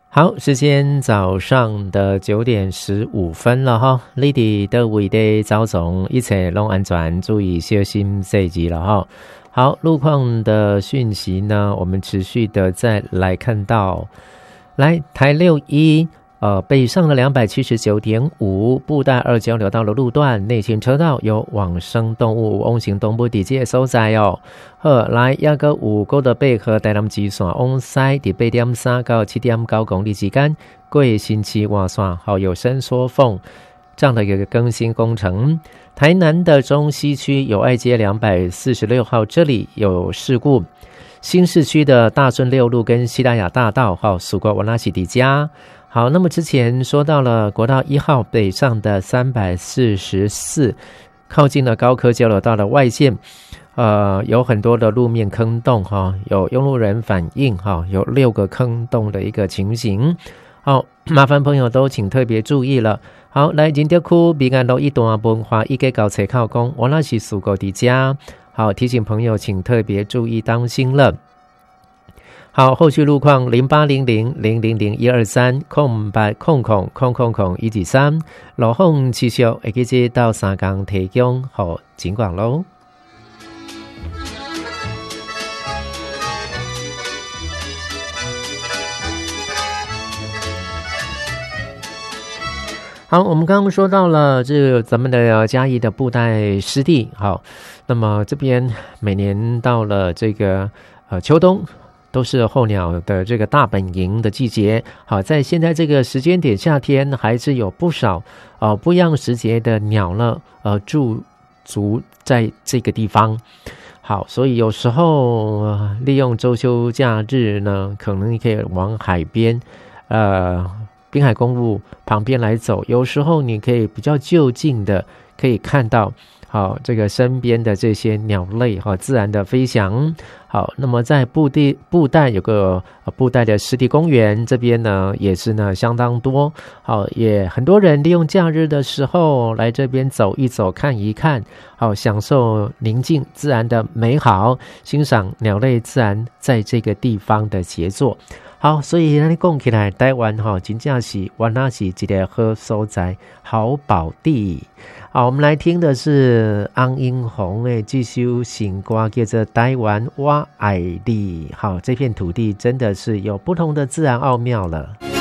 好，时间早上的9:15了哈，你哋的位的早总一切拢安全，注意小心细节了哈。好，路况的讯息呢，我们持续的再来看到，来台61北上的279.5布袋2交流道的路段内行车道有往生动物往行东部地界所在哦。好，来也个有高的北河台南支线往西伫8.3到7.9公里之间，过新市换线好有伸缩缝这样的一个更新工程。台南的中西区友爱街246号这里有事故。新市区的大顺六路跟西大雅大道好属过瓦拉西迪加。好，那么之前说到了国道1号北上的344，靠近了高科交流道的外线，有很多的路面坑洞哈，有用路人反映哈，有6个坑洞的一个情形。好，麻烦朋友都请特别注意了。好，来仁德区民安路一段文化一个高车靠工，我那是属过的家。好，提醒朋友请特别注意当心了。好，后续路况0800000123空白空123路况持续会记得到3工提供好警广咯。好，我们刚刚说到了这个咱们的嘉义的布袋湿地。好，那么这边每年到了这个秋冬都是候鸟的这个大本营的季节。好，在现在这个时间点，夏天还是有不少不一样时节的鸟呢驻足在这个地方。好，所以有时候利用周休假日呢，可能你可以往海边滨海公路旁边来走，有时候你可以比较就近的可以看到好这个身边的这些鸟类自然的飞翔。好，那么在布袋有个布袋的湿地公园，这边呢也是呢相当多。好，也很多人利用假日的时候来这边走一走看一看，好，享受宁静自然的美好，欣赏鸟类自然在这个地方的协作。好，所以咱讲起来，台湾真正是原来是一个好所在、好宝地。好，我们来听的是翁英宏的这首新歌，叫做《台湾我爱你》。好，这片土地真的是有不同的自然奥妙了。